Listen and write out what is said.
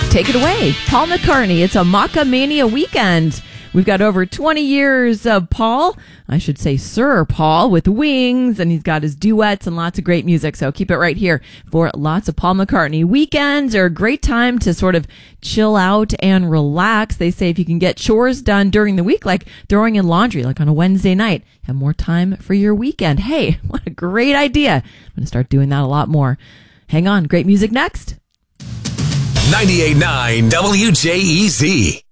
Take it away, Paul McCartney. It's a Macamania weekend. We've got over 20 years of Paul, I should say Sir Paul, with Wings, and he's got his duets and lots of great music. So keep it right here for lots of Paul McCartney. Weekends are a great time to sort of chill out and relax. They say if you can get chores done during the week, like throwing in laundry, like on a Wednesday night, have more time for your weekend. Hey, what a great idea. I'm going to start doing that a lot more. Hang on, great music next. 98.9 WJEZ.